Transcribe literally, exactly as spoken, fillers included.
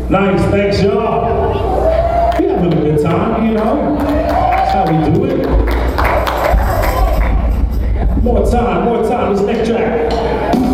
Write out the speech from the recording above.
Nice, thanks y'all. We having a good time, you know. That's how we do it. More time, more time, this next track.